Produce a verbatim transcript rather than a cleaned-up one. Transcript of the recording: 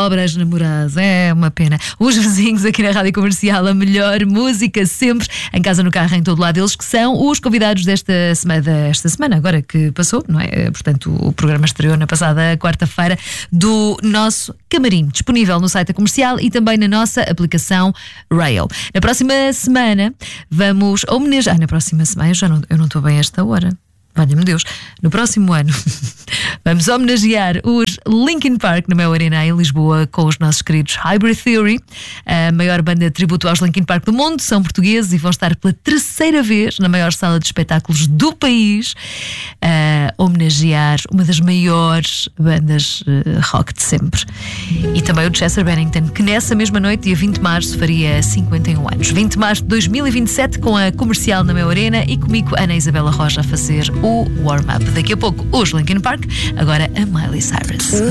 pobre ex-namorado, é uma pena. Os vizinhos aqui na Rádio Comercial, a melhor música sempre, em casa, no carro, em todo lado. Eles que são os convidados desta semana, desta semana agora que passou, não é? Portanto, o programa estreou na passada quarta-feira, do nosso camarim, disponível no site da Comercial e também na nossa aplicação Rail. Na próxima semana vamos homenagear. Ah, na próxima semana, eu já não, eu não estou bem a esta hora. Valha-me Deus, no próximo ano vamos homenagear os Linkin Park na Mel Arena em Lisboa com os nossos queridos Hybrid Theory, a maior banda de tributo aos Linkin Park do mundo. São portugueses e vão estar pela terceira vez na maior sala de espetáculos do país a homenagear uma das maiores bandas uh, rock de sempre. E também o Chester Bennington, que nessa mesma noite, dia vinte de março, faria cinquenta e um anos. vinte de março de dois mil e vinte e sete, com a Comercial na Mel Arena e comigo, Ana Isabela Roja, a fazer o warm-up. Daqui a pouco, os Linkin Park, agora a Miley Cyrus.